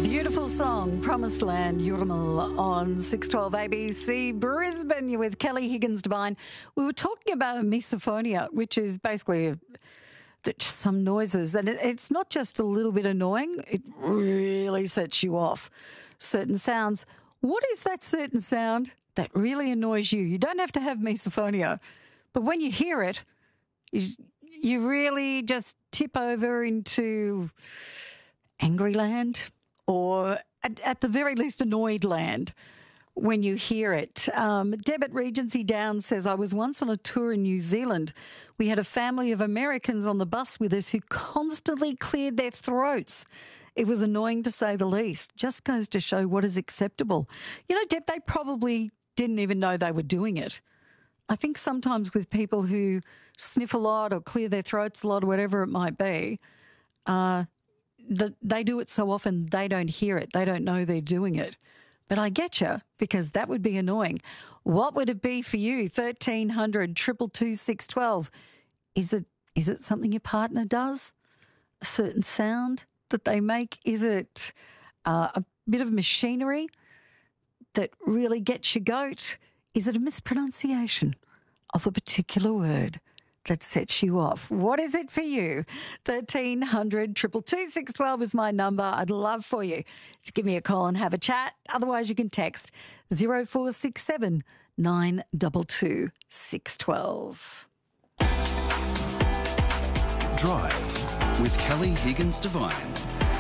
Beautiful song, Promised Land, Yurmal on 612 ABC Brisbane. You're with Kelly Higgins Devine. We were talking about misophonia, which is basically just some noises. And it's not just a little bit annoying, it really sets you off. Certain sounds. What is that certain sound that really annoys you? You don't have to have misophonia, but when you hear it, you really just tip over into angry land, or at the very least annoyed land when you hear it. Deb at Regency Downs says, I was once on a tour in New Zealand. We had a family of Americans on the bus with us who constantly cleared their throats. It was annoying to say the least. Just goes to show what is acceptable. You know, Deb, they probably didn't even know they were doing it. I think sometimes with people who sniff a lot or clear their throats a lot or whatever it might be, they do it so often they don't hear it. They don't know they're doing it. But I get you, because that would be annoying. What would it be for you? 1300 222 612. Is it something your partner does? A certain sound that they make? Is it a bit of machinery that really gets your goat? Is it a mispronunciation of a particular word that sets you off? What is it for you? 1300 222 612 is my number. I'd love for you to give me a call and have a chat. Otherwise, you can text 0467 922 612. Drive with Kelly Higgins Devine.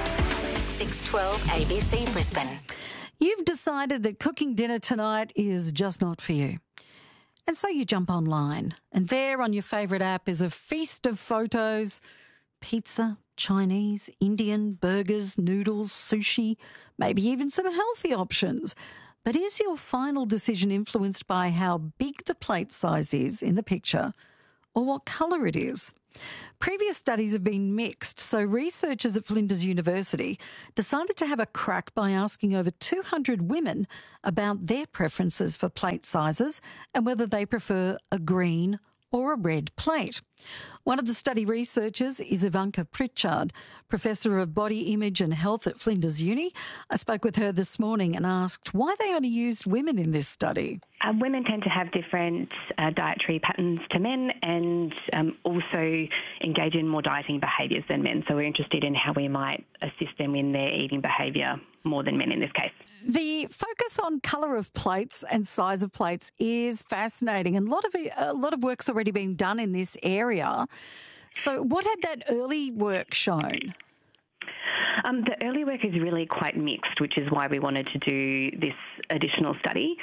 612 ABC Brisbane. You've decided that cooking dinner tonight is just not for you. And so you jump online, and there on your favourite app is a feast of photos: pizza, Chinese, Indian, burgers, noodles, sushi, maybe even some healthy options. But is your final decision influenced by how big the plate size is in the picture, or what colour it is? Previous studies have been mixed, so researchers at Flinders University decided to have a crack by asking over 200 women about their preferences for plate sizes and whether they prefer a green or a red plate. One of the study researchers is Ivanka Pritchard, Professor of Body Image and Health at Flinders Uni. I spoke with her this morning and asked why they only used women in this study. Women tend to have different dietary patterns to men, and also engage in more dieting behaviours than men. So we're interested in how we might assist them in their eating behaviour more than men in this case. The focus on colour of plates and size of plates is fascinating, and a lot of work's already been done in this area. So what had that early work shown? The early work is really quite mixed, which is why we wanted to do this additional study.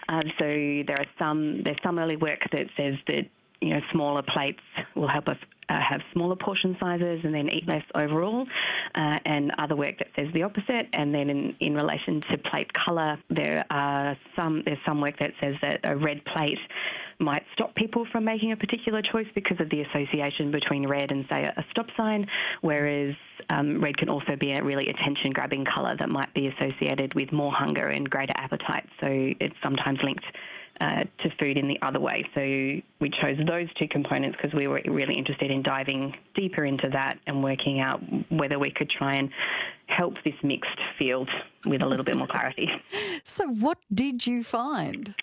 So there's some early work that says that smaller plates will help us have smaller portion sizes and then eat less overall, and other work that says the opposite. And then in relation to plate colour, there's some work that says that a red plate might stop people from making a particular choice because of the association between red and, say, a stop sign, whereas red can also be a really attention-grabbing colour that might be associated with more hunger and greater appetite. So it's sometimes linked to food in the other way. So we chose those two components because we were really interested in diving deeper into that and working out whether we could try and help this mixed field with a little bit more clarity. So what did you find?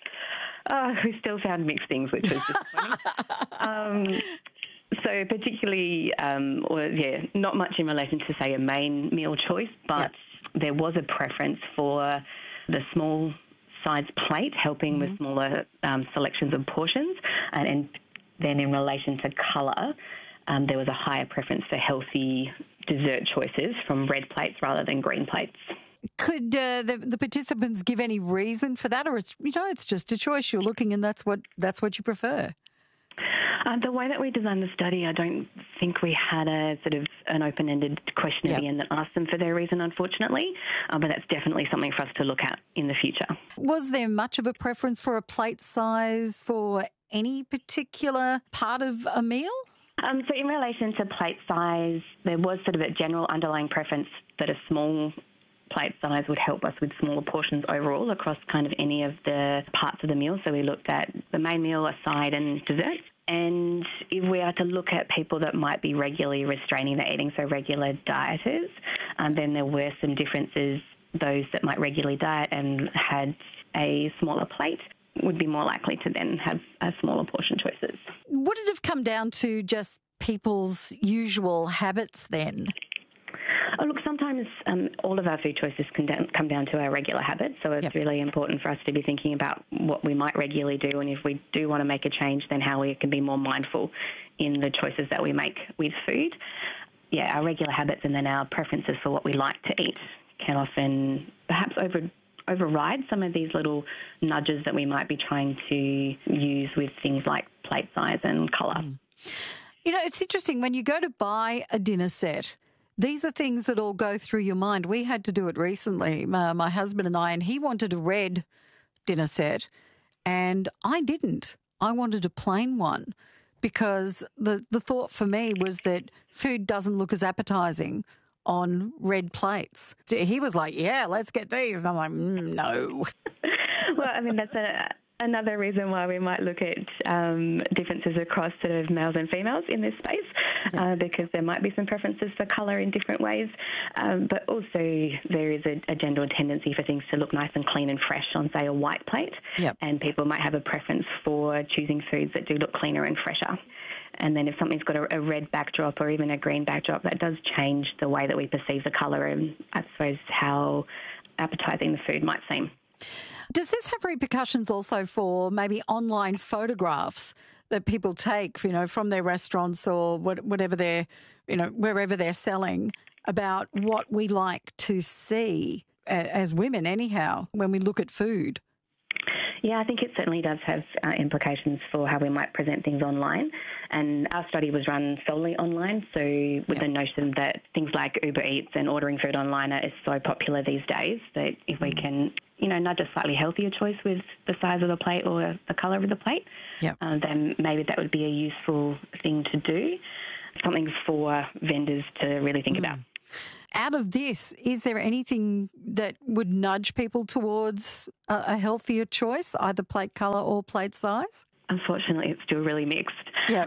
We still found mixed things, which was disappointing. So particularly, not much in relation to, say, a main meal choice, but there was a preference for the small size plate, helping with smaller selections of portions. And then in relation to colour, there was a higher preference for healthy dessert choices from red plates rather than green plates. Could the participants give any reason for that, or it's just a choice you're looking and that's what you prefer? The way that we designed the study, I don't think we had a sort of an open-ended question at the end that asked them for their reason, unfortunately. But that's definitely something for us to look at in the future. Was there much of a preference for a plate size for any particular part of a meal? So in relation to plate size, there was sort of a general underlying preference that a small plate size would help us with smaller portions overall across kind of any of the parts of the meal. So we looked at the main meal, a side and dessert. And if we are to look at people that might be regularly restraining their eating, so regular dieters, then there were some differences those that might regularly diet and had a smaller plate would be more likely to then have smaller portion choices. Would it have come down to just people's usual habits then? Oh, look, sometimes all of our food choices can come down to our regular habits, so it's really important for us to be thinking about what we might regularly do, and if we do want to make a change, then how we can be more mindful in the choices that we make with food. Yeah, our regular habits and then our preferences for what we like to eat can often perhaps override some of these little nudges that we might be trying to use with things like plate size and colour. You know, it's interesting when you go to buy a dinner set. These are things that all go through your mind. We had to do it recently, my husband and I, and he wanted a red dinner set and I didn't. I wanted a plain one because the thought for me was that food doesn't look as appetising on red plates. He was like, yeah, let's get these. And I'm like, no. Well, I mean, that's another reason why we might look at differences across sort of males and females in this space, because there might be some preferences for colour in different ways. But also there is a general tendency for things to look nice and clean and fresh on, say, a white plate. Yep. And people might have a preference for choosing foods that do look cleaner and fresher. And then if something's got a red backdrop or even a green backdrop, that does change the way that we perceive the colour and, I suppose, how appetising the food might seem. Does this have repercussions also for maybe online photographs that people take, you know, from their restaurants or whatever they're, you know, wherever they're selling, about what we like to see as women anyhow when we look at food? Yeah, I think it certainly does have implications for how we might present things online. And our study was run solely online, so with the notion that things like Uber Eats and ordering food online are so popular these days that if we can, you know, nudge a slightly healthier choice with the size of the plate or the colour of the plate, then maybe that would be a useful thing to do, something for vendors to really think about. Out of this, is there anything that would nudge people towards a healthier choice, either plate colour or plate size? Unfortunately, it's still really mixed. Yep.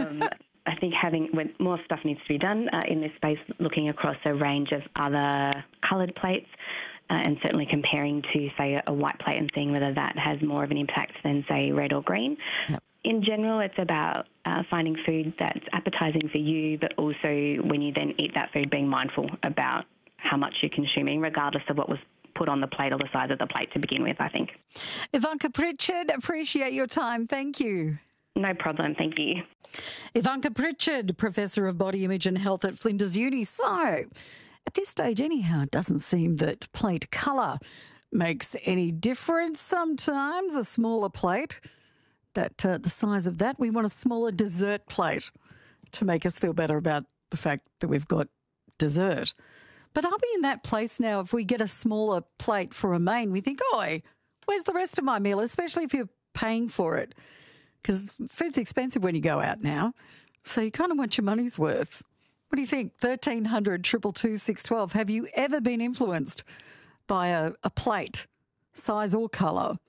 I think when more stuff needs to be done in this space, looking across a range of other coloured plates and certainly comparing to, say, a white plate and seeing whether that has more of an impact than, say, red or green. Yep. In general, it's about finding food that's appetising for you, but also when you then eat that food, being mindful about how much you're consuming, regardless of what was put on the plate or the size of the plate to begin with, I think. Ivanka Pritchard, appreciate your time. Thank you. No problem. Thank you. Ivanka Pritchard, Professor of Body Image and Health at Flinders Uni. So, at this stage anyhow, it doesn't seem that plate colour makes any difference. Sometimes a smaller plate, the size of that, we want a smaller dessert plate to make us feel better about the fact that we've got dessert. But are we in that place now? If we get a smaller plate for a main, we think, oh, where's the rest of my meal? Especially if you're paying for it, because food's expensive when you go out now. So you kind of want your money's worth. What do you think? 1300 222 612. Have you ever been influenced by a plate, size or colour?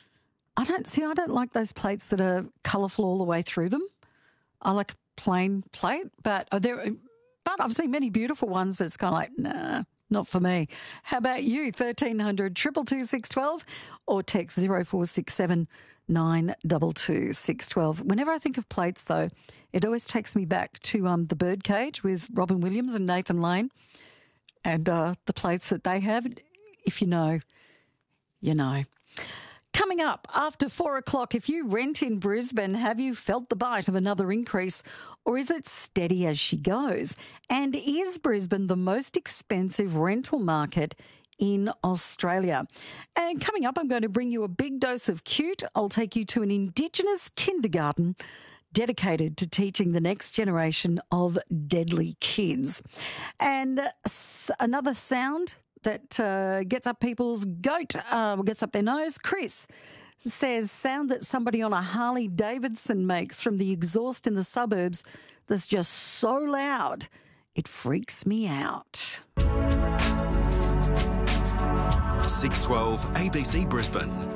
I don't like those plates that are colourful all the way through them. I like a plain plate, but I've seen many beautiful ones, but it's kind of like, nah, not for me. How about you? 1300 222 612 or text 0467 922 612. Whenever I think of plates, though, it always takes me back to The Birdcage with Robin Williams and Nathan Lane and the plates that they have. If you know, you know. Coming up after 4 o'clock, if you rent in Brisbane, have you felt the bite of another increase or is it steady as she goes? And is Brisbane the most expensive rental market in Australia? And coming up, I'm going to bring you a big dose of cute. I'll take you to an Indigenous kindergarten dedicated to teaching the next generation of deadly kids. And another sound that gets up people's goat, gets up their nose. Chris says sound that somebody on a Harley Davidson makes from the exhaust in the suburbs that's just so loud, it freaks me out. 612 ABC Brisbane.